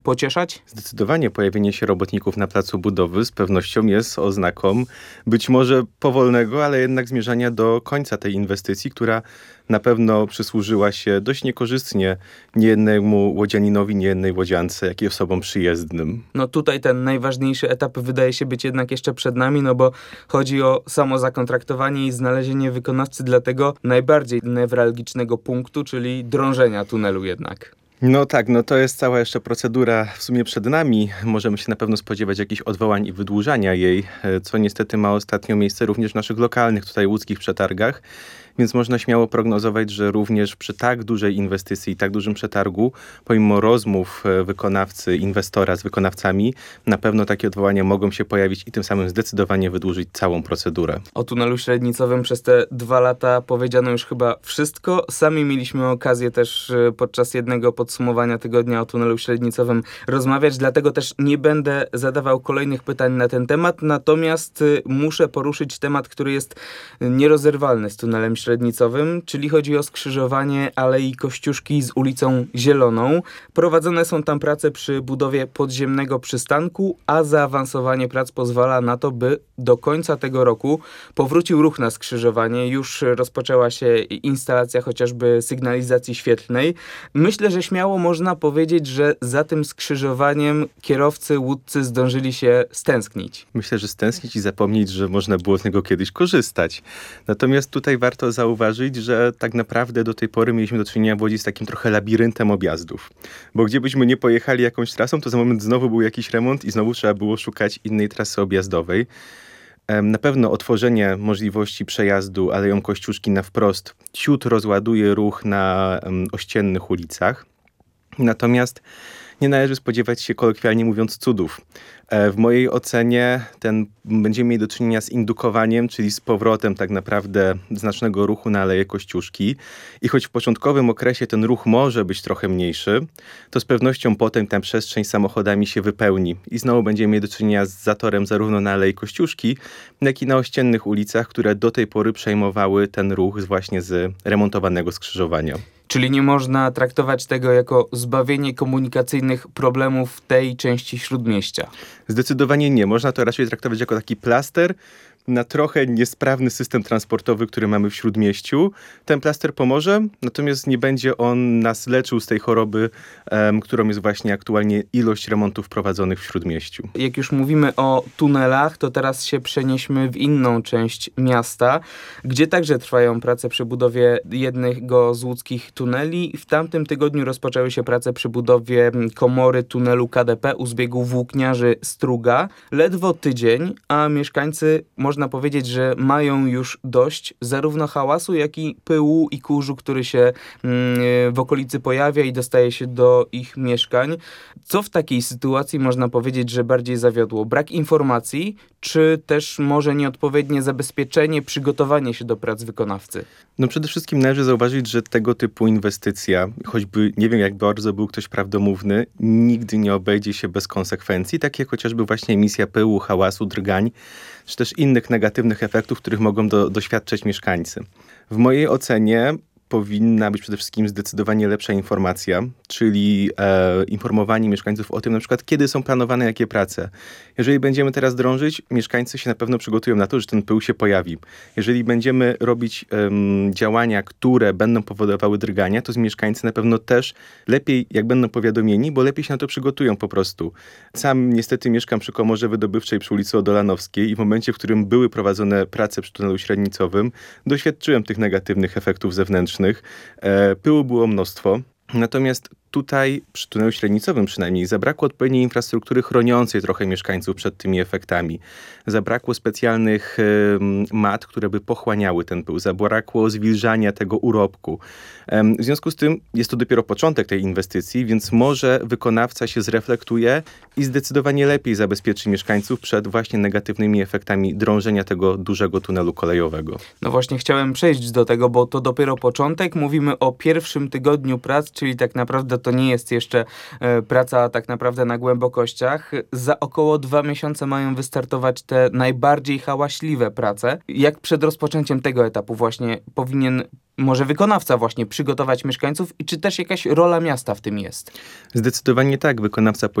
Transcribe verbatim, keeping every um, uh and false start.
pocieszać? Zdecydowanie pojawienie się robotników na placu budowy z pewnością jest oznaką być może powolnego, ale jednak zmierzania do końca tej inwestycji, która na pewno przysłużyła się dość niekorzystnie niejednemu łodzianinowi, niejednej łodziance, jak i osobom przyjezdnym. No tutaj ten najważniejszy etap wydaje się być jednak jeszcze przed nami, no bo chodzi o samo zakontraktowanie i znalezienie wykonawcy dla tego najbardziej newralgicznego punktu, czyli drążenia tunelu jednak. No tak, no to jest cała jeszcze procedura w sumie przed nami. Możemy się na pewno spodziewać jakichś odwołań i wydłużania jej, co niestety ma ostatnio miejsce również w naszych lokalnych, tutaj łódzkich przetargach. Więc można śmiało prognozować, że również przy tak dużej inwestycji i tak dużym przetargu, pomimo rozmów wykonawcy, inwestora z wykonawcami, na pewno takie odwołania mogą się pojawić i tym samym zdecydowanie wydłużyć całą procedurę. O tunelu średnicowym przez te dwa lata powiedziano już chyba wszystko. Sami mieliśmy okazję też podczas jednego podsumowania tygodnia o tunelu średnicowym rozmawiać, dlatego też nie będę zadawał kolejnych pytań na ten temat, natomiast muszę poruszyć temat, który jest nierozerwalny z tunelem średnicowym, czyli chodzi o skrzyżowanie Alei Kościuszki z ulicą Zieloną. Prowadzone są tam prace przy budowie podziemnego przystanku, a zaawansowanie prac pozwala na to, by do końca tego roku powrócił ruch na skrzyżowanie. Już rozpoczęła się instalacja chociażby sygnalizacji świetlnej. Myślę, że śmiało można powiedzieć, że za tym skrzyżowaniem kierowcy łódzcy zdążyli się stęsknić. Myślę, że stęsknić i zapomnieć, że można było z niego kiedyś korzystać. Natomiast tutaj warto zauważyć, że tak naprawdę do tej pory mieliśmy do czynienia w Łodzi z takim trochę labiryntem objazdów. Bo gdzie byśmy nie pojechali jakąś trasą, to za moment znowu był jakiś remont i znowu trzeba było szukać innej trasy objazdowej. Na pewno otworzenie możliwości przejazdu Aleją Kościuszki na wprost ciut rozładuje ruch na um, ościennych ulicach. Natomiast nie należy spodziewać się, kolokwialnie mówiąc, cudów. W mojej ocenie ten, będziemy mieli do czynienia z indukowaniem, czyli z powrotem tak naprawdę znacznego ruchu na Aleję Kościuszki. I choć w początkowym okresie ten ruch może być trochę mniejszy, to z pewnością potem ta przestrzeń samochodami się wypełni. I znowu będziemy mieli do czynienia z zatorem zarówno na Alei Kościuszki, jak i na ościennych ulicach, które do tej pory przejmowały ten ruch właśnie z remontowanego skrzyżowania. Czyli nie można traktować tego jako zbawienie komunikacyjnych problemów w tej części Śródmieścia? Zdecydowanie nie. Można to raczej traktować jako taki plaster na trochę niesprawny system transportowy, który mamy w Śródmieściu. Ten plaster pomoże, natomiast nie będzie on nas leczył z tej choroby, um, którą jest właśnie aktualnie ilość remontów prowadzonych w Śródmieściu. Jak już mówimy o tunelach, to teraz się przenieśmy w inną część miasta, gdzie także trwają prace przy budowie jednego z łódzkich tuneli. W tamtym tygodniu rozpoczęły się prace przy budowie komory tunelu K D P u zbiegu Włókniarzy-Struga. Ledwo tydzień, a mieszkańcy można powiedzieć, że mają już dość zarówno hałasu, jak i pyłu i kurzu, który się w okolicy pojawia i dostaje się do ich mieszkań. Co w takiej sytuacji można powiedzieć, że bardziej zawiodło? Brak informacji, czy też może nieodpowiednie zabezpieczenie, przygotowanie się do prac wykonawcy? No przede wszystkim należy zauważyć, że tego typu inwestycja, choćby nie wiem jak bardzo był ktoś prawdomówny, nigdy nie obejdzie się bez konsekwencji, takie jak chociażby właśnie emisja pyłu, hałasu, drgań, czy też innych negatywnych efektów, których mogą do, doświadczać mieszkańcy. W mojej ocenie powinna być przede wszystkim zdecydowanie lepsza informacja, czyli e, informowanie mieszkańców o tym, na przykład kiedy są planowane jakie prace. Jeżeli będziemy teraz drążyć, mieszkańcy się na pewno przygotują na to, że ten pył się pojawi. Jeżeli będziemy robić um, działania, które będą powodowały drgania, to mieszkańcy na pewno też lepiej, jak będą powiadomieni, bo lepiej się na to przygotują po prostu. Sam niestety mieszkam przy komorze wydobywczej przy ulicy Odolanowskiej i w momencie, w którym były prowadzone prace przy tunelu średnicowym, doświadczyłem tych negatywnych efektów zewnętrznych. E, pyłu było mnóstwo. Natomiast tutaj przy tunelu średnicowym przynajmniej zabrakło odpowiedniej infrastruktury chroniącej trochę mieszkańców przed tymi efektami. Zabrakło specjalnych y, mat, które by pochłaniały ten pył. Zabrakło zwilżania tego urobku. Ym, w związku z tym jest to dopiero początek tej inwestycji, więc może wykonawca się zreflektuje i zdecydowanie lepiej zabezpieczy mieszkańców przed właśnie negatywnymi efektami drążenia tego dużego tunelu kolejowego. No właśnie chciałem przejść do tego, bo to dopiero początek. Mówimy o pierwszym tygodniu prac, czyli tak naprawdę to nie jest jeszcze e, praca tak naprawdę na głębokościach. Za około dwa miesiące mają wystartować te najbardziej hałaśliwe prace. Jak przed rozpoczęciem tego etapu właśnie powinien może wykonawca właśnie przygotować mieszkańców i czy też jakaś rola miasta w tym jest? Zdecydowanie tak. Wykonawca